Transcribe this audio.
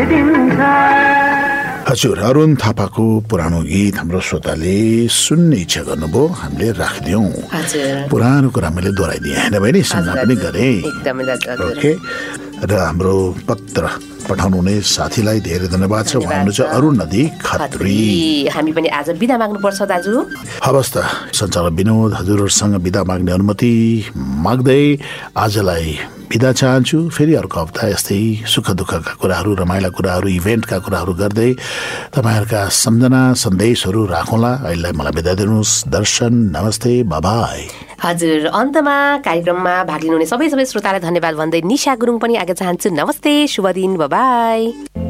हजुर, अरुण थापाको पुरानो गीत हाम्रो श्रोताले सुन्ने इच्छा गर्नुभयो, हामीले राखिदियौँ। पुरानो कुरा मैले दोहोऱ्याइदिएँ होइन बहिनी, सुन्न पनि गरेँ। ओके, र हाम्रो पत्र पठाउनु हुने साथीलाई धेरै धन्यवाद छ। उहाँ हुनुहुन्छ अरुण नदी खत्री। हामी पनि आज बिदा माग्नुपर्छ दाजु। हवस् त, सञ्चालक विनोद हजुरहरूसँग बिदा माग्ने अनुमति माग्दै आजलाई बिदा चाहन्छु। फेरि अर्को हप्ता यस्तै सुख दुःखका कुराहरू, रमाइला कुराहरू, इभेन्टका कुराहरू गर्दै तपाईँहरूका सम्झना सन्देशहरू राखौँला। अहिलेलाई मलाई बिदा दिनुहोस्। दर्शन, नमस्ते, बाबाई। हजुर, अन्तमा कार्यक्रममा भाग लिनुहुने सबै श्रोतालाई धन्यवाद भन्दै निशा गुरुङ पनि आगे चाहन्छु। नमस्ते, शुभ दिन, बाबाई।